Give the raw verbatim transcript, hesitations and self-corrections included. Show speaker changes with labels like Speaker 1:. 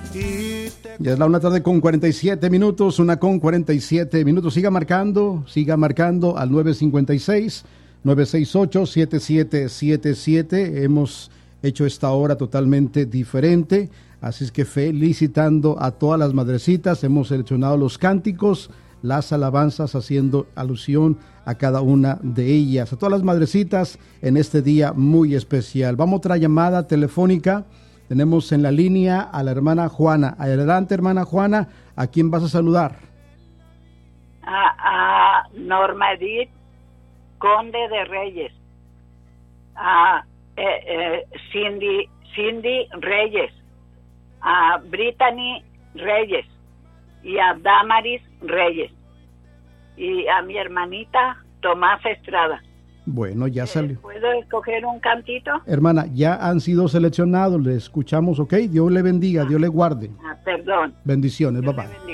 Speaker 1: Ya es la una tarde con cuarenta y siete minutos, una con cuarenta y siete minutos. Siga marcando, siga marcando al nueve cinco seis, nueve seis ocho, siete siete siete siete. Hemos hecho esta hora totalmente diferente, así es que felicitando a todas las madrecitas. Hemos seleccionado los cánticos, las alabanzas, haciendo alusión a cada una de ellas, a todas las madrecitas en este día muy especial. Vamos a otra llamada telefónica. Tenemos en la línea a la hermana Juana. Adelante, hermana Juana, ¿a quién vas a saludar?
Speaker 2: A, a Norma Edith Conde de Reyes, a eh, eh, Cindy, Cindy Reyes, a Brittany Reyes y a Damaris Reyes y a mi hermanita Tomás Estrada.
Speaker 1: Bueno, ya salió.
Speaker 2: ¿Puedo escoger un cantito?
Speaker 1: Hermana, ya han sido seleccionados, le escuchamos, ¿ok? Dios le bendiga, Dios le guarde.
Speaker 2: Ah, perdón.
Speaker 1: Bendiciones,
Speaker 2: Dios
Speaker 1: papá.